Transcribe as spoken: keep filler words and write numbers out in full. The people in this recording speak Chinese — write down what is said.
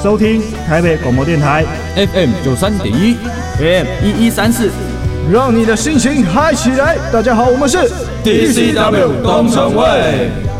收听台北广播电台 F M 九三点一 A M 一一三四， 让你的心情嗨起来。大家好，我们是 D C W 东城卫。